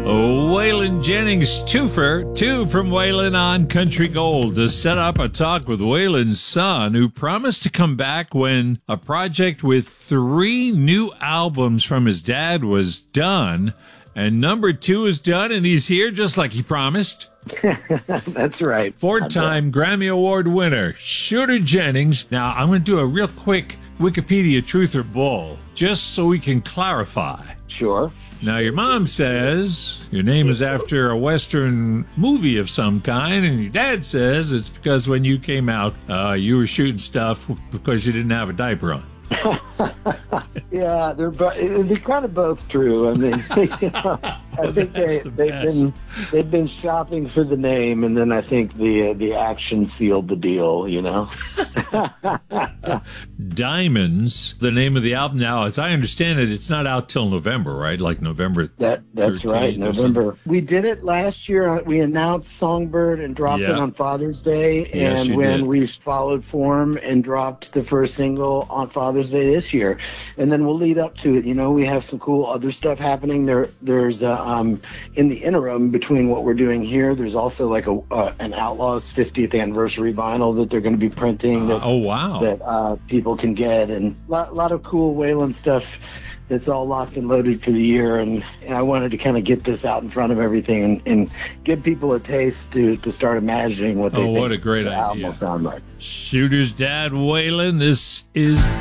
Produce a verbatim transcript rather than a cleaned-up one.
Oh, Waylon Jennings twofer, two from Waylon on Country Gold to set up a talk with Waylon's son, who promised to come back when a project with three new albums from his dad was done. And number two is done, and he's here just like he promised. That's right. Four-time Grammy Award winner, Shooter Jennings. Now, I'm going to do a real quick Wikipedia truth or bull, just so we can clarify. Sure. Now, your mom says your name is after a Western movie of some kind, and your dad says it's because when you came out, uh, you were shooting stuff because you didn't have a diaper on. Yeah, they're bo- they're kind of both true. I mean, you know, I think they the they've best. been they've been shopping for the name, and then I think the uh, the action sealed the deal. You know. Diamonds, the name of the album. Now, as I understand it, it's not out till November, right? Like November. That that's right, thirteenth or November. We did it last year. We announced Songbird and dropped Yeah. it on Father's Day, Yes, and you when did. we followed form and dropped the first single on Father's Day this year, and then we'll lead up to it. You know, we have some cool other stuff happening. There, there's uh, um in the interim between what we're doing here. There's also like a uh, an Outlaws fiftieth anniversary vinyl that they're going to be printing. That, Oh, wow. that uh, people can get, and a lot, lot of cool Waylon stuff that's all locked and loaded for the year. And, and I wanted to kind of get this out in front of everything and, and give people a taste to, to start imagining what they Oh, think what a great the album idea. will sound like. Shooter's dad, Waylon. This is